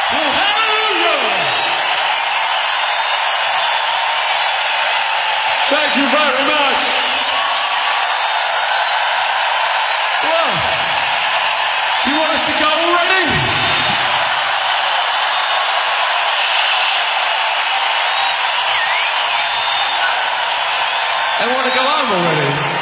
Well, hallelujah! Thank you very much. Well, you want us to go already? They want to go home already.